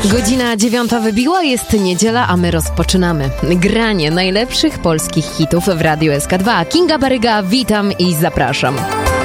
Godzina 9 wybiła, jest niedziela, a my rozpoczynamy granie najlepszych polskich hitów w Radiu SK2. Kinga Baryga, witam i zapraszam.